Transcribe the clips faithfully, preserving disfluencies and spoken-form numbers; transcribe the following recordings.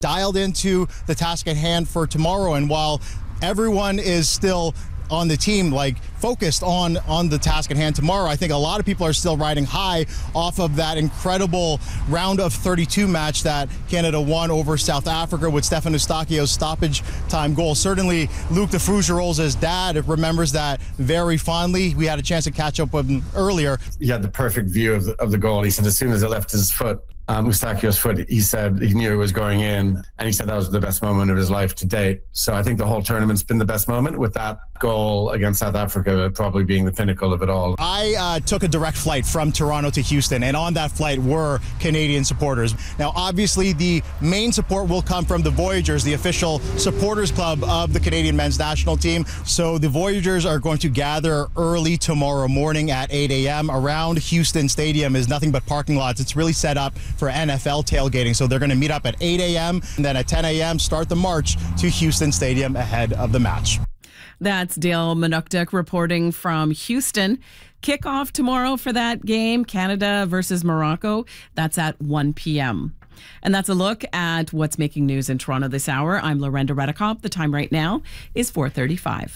dialed into the task at hand for tomorrow. And while everyone is still on the team, like focused on on the task at hand tomorrow, I think a lot of people are still riding high off of that incredible round of thirty-two match that Canada won over South Africa with Stefan Eustáquio's stoppage time goal. Certainly Luc de Frugerolles' dad remembers that very fondly. We had a chance to catch up with him earlier. He had the perfect view of the, of the goal. He said as soon as it left his foot, Um, Eustáquio's foot, he said he knew it was going in, and he said that was the best moment of his life to date. So I think the whole tournament's been the best moment, with that goal against South Africa probably being the pinnacle of it all. I uh, took a direct flight from Toronto to Houston, and on that flight were Canadian supporters. Now, obviously, the main support will come from the Voyageurs, the official supporters club of the Canadian men's national team. So the Voyageurs are going to gather early tomorrow morning at eight a.m. Around Houston Stadium is nothing but parking lots. It's really set up for N F L tailgating. So they're going to meet up at eight a.m. and then at ten a.m. start the march to Houston Stadium ahead of the match. That's Dale Manukduk reporting from Houston. Kickoff tomorrow for that game, Canada versus Morocco. That's at one p.m. And that's a look at what's making news in Toronto this hour. I'm Lorenda Redekop. The time right now is four thirty-five.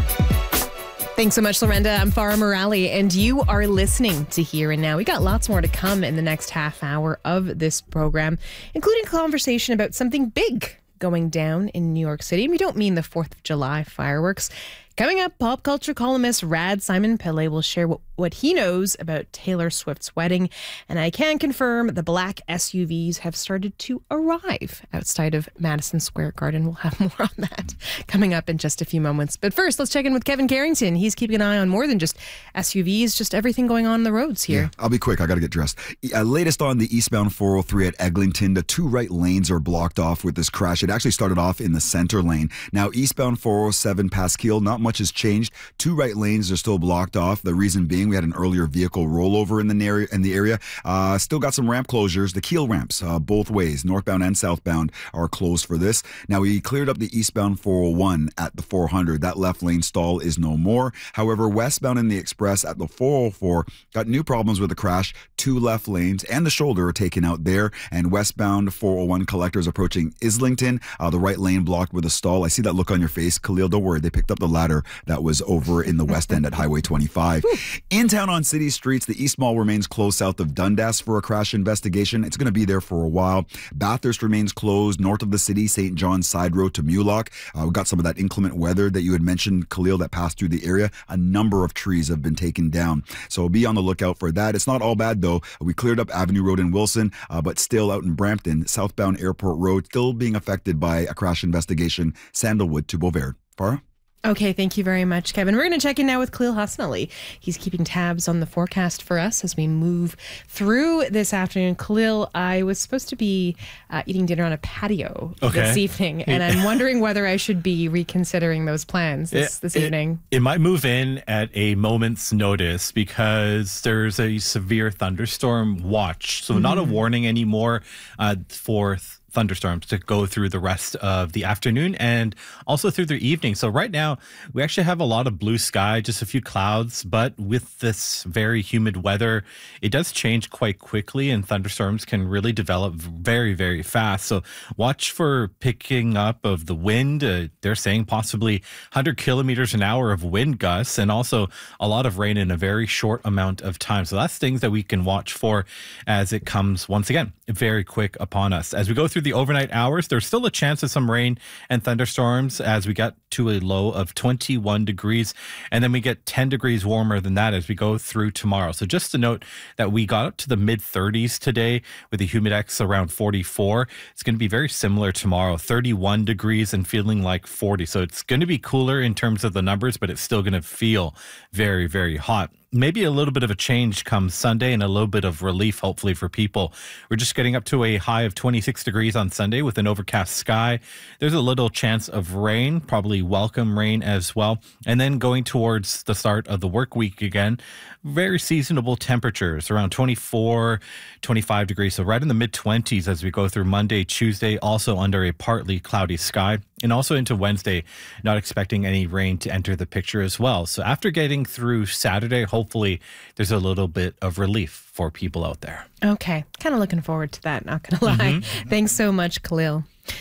Thanks so much, Lorenda. I'm Farah Morali, and you are listening to Here and Now. We got lots more to come in the next half hour of this program, including a conversation about something big going down in New York City. And we don't mean the fourth of July fireworks. Coming up, pop culture columnist Rad Simon Pillay will share what, what he knows about Taylor Swift's wedding. And I can confirm the black S U Vs have started to arrive outside of Madison Square Garden. We'll have more on that coming up in just a few moments. But first, let's check in with Kevin Carrington. He's keeping an eye on more than just S U Vs, just everything going on on the roads here. Yeah, I'll be quick. I got to get dressed. Uh, latest on the eastbound four oh three at Eglinton. The two right lanes are blocked off with this crash. It actually started off in the center lane. Now, eastbound four oh seven Pasquille, not much has changed. Two right lanes are still blocked off. The reason being, we had an earlier vehicle rollover in the area. In the area, uh, still got some ramp closures. The Keel ramps, uh, both ways, northbound and southbound, are closed for this. Now, we cleared up the eastbound four oh one at the four hundred. That left lane stall is no more. However, westbound in the express at the four oh four got new problems with the crash. Two left lanes and the shoulder are taken out there. And westbound four oh one collectors approaching Islington, uh, the right lane blocked with a stall. I see that look on your face, Khalil. Don't worry, they picked up the ladder that was over in the west end at Highway twenty-five. In town on city streets, the East Mall remains closed south of Dundas for a crash investigation. It's going to be there for a while. Bathurst remains closed north of the city, Saint John's Side Road to Mulock. Uh, we got some of that inclement weather that you had mentioned, Khalil, that passed through the area. A number of trees have been taken down. So be on the lookout for that. It's not all bad, though. We cleared up Avenue Road in Wilson, uh, but still out in Brampton, southbound Airport Road, still being affected by a crash investigation, Sandalwood to Beauvais. Farah? Okay, thank you very much, Kevin. We're going to check in now with Khalil Hasnali. He's keeping tabs on the forecast for us as we move through this afternoon. Khalil, I was supposed to be uh, eating dinner on a patio okay. this evening, and I'm wondering whether I should be reconsidering those plans this, it, this it, evening. It might move in at a moment's notice because there's a severe thunderstorm watch. So mm-hmm. not a warning anymore uh, for th- thunderstorms to go through the rest of the afternoon and also through the evening. So right now, we actually have a lot of blue sky, just a few clouds, but with this very humid weather, it does change quite quickly and thunderstorms can really develop very, very fast. So watch for picking up of the wind. Uh, they're saying possibly one hundred kilometers an hour of wind gusts and also a lot of rain in a very short amount of time. So that's things that we can watch for as it comes, once again, very quick upon us. As we go through the overnight hours, there's still a chance of some rain and thunderstorms as we got to a low of twenty-one degrees. And then we get ten degrees warmer than that as we go through tomorrow. So just to note that we got up to the mid thirties today with the humidex around forty-four. It's going to be very similar tomorrow, thirty-one degrees and feeling like forty. So it's going to be cooler in terms of the numbers, but it's still going to feel very, very hot. Maybe a little bit of a change comes Sunday and a little bit of relief, hopefully, for people. We're just getting up to a high of twenty-six degrees on Sunday with an overcast sky. There's a little chance of rain, probably welcome rain as well. And then going towards the start of the work week again, very seasonable temperatures, around twenty-four, twenty-five degrees. So right in the mid-twenties as we go through Monday, Tuesday, also under a partly cloudy sky. And also into Wednesday, not expecting any rain to enter the picture as well. So after getting through Saturday, hopefully, hopefully there's a little bit of relief for people out there. Okay. Kind of looking forward to that, not going to lie. Thanks so much, Khalil.